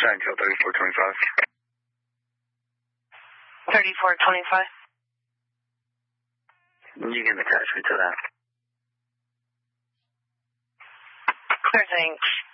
Try until 3425. 3425. You can attach me to that. Clear, thanks.